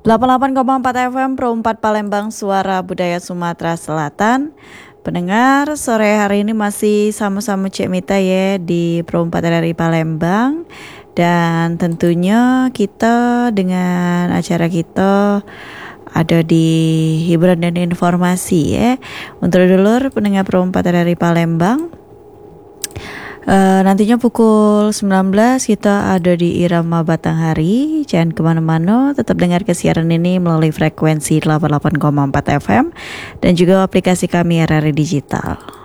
88,4 FM Pro 4 Palembang, Suara Budaya Sumatera Selatan. Pendengar, sore hari ini masih sama-sama Cek Mita ya di Pro 4 RRI Palembang. Dan tentunya kita dengan acara kita ada di hiburan dan informasi ya. Untuk dulur pendengar Pro 4 RRI Palembang, nantinya pukul 19 kita ada di Irama Batanghari. Jangan kemana-mana, tetap dengar kesiaran ini melalui frekuensi 88,4 FM dan juga aplikasi kami RRI Digital.